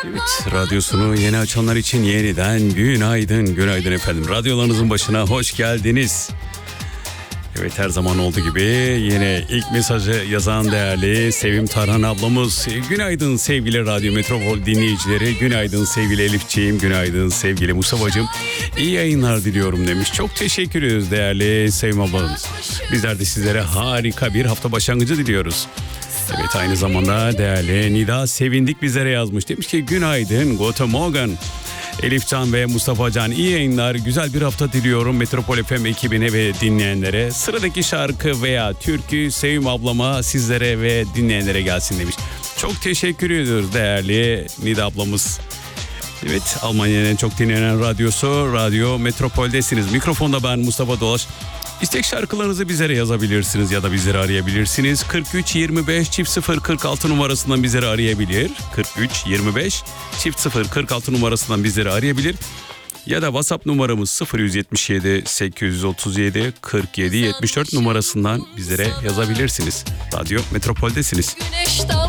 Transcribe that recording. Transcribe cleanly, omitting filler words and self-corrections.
Evet, radyosunu yeni açanlar için yeniden günaydın efendim. Radyolarınızın başına hoş geldiniz. Evet, her zaman olduğu gibi yine ilk mesajı yazan değerli Sevim Tarhan ablamız. Günaydın sevgili Radyo Metropol dinleyicileri. Günaydın sevgili Elifciğim. Günaydın sevgili Mustafa'cığım. İyi yayınlar diliyorum demiş. Çok teşekkür ederiz değerli Sevim ablamız. Bizler de sizlere harika bir hafta başlangıcı diliyoruz. Evet, aynı zamanda değerli Nida Sevindik bizlere yazmış. Demiş ki günaydın, guten Morgen. Elifcan ve Mustafa Can, iyi yayınlar, güzel bir hafta diliyorum Metropol FM ekibine ve dinleyenlere. Sıradaki şarkı veya türkü Sevim ablama, sizlere ve dinleyenlere gelsin demiş. Çok teşekkür ediyoruz değerli Nida ablamız. Evet, Almanya'nın en çok dinlenen radyosu Radyo Metropol'desiniz. Mikrofonda ben Mustafa Dolaş. İstek şarkılarınızı bizlere yazabilirsiniz ya da bizleri arayabilirsiniz. 43 25 çift 0 46 numarasından bizleri arayabilir. 43 25 çift 0 46 numarasından bizleri arayabilir. Ya da WhatsApp numaramız 0177 837 47 74 numarasından bizlere yazabilirsiniz. Radyo Metropol'desiniz.